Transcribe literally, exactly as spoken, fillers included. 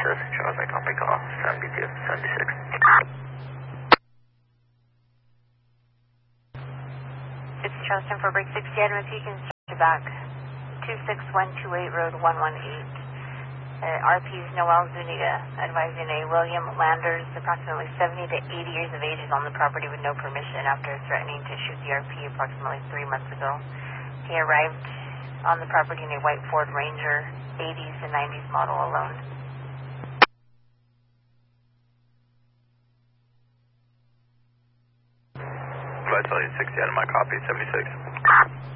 Texas. Charles, I copy call. seventy-two, seventy-six. It's Charleston for break sixty, Adam, if you can start back. two six one two eight Road one one eight. Uh, R P's Noel Zuniga advising a William Landers, approximately seventy to eighty years of age, is on the property with no permission after threatening to shoot the R P approximately three months ago. He arrived on the property in a white Ford Ranger, eighties and nineties model alone. Vitality sixty out of my copy, seventy-six.